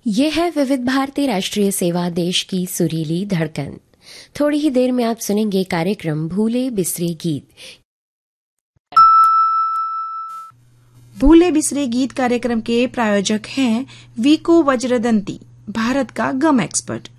ये है विविध भारती राष्ट्रीय सेवा, देश की सुरीली धड़कन। थोड़ी ही देर में आप सुनेंगे कार्यक्रम भूले बिसरे गीत। भूले बिसरे गीत कार्यक्रम के प्रायोजक हैं वीको वज्रदंती, भारत का गम एक्सपर्ट।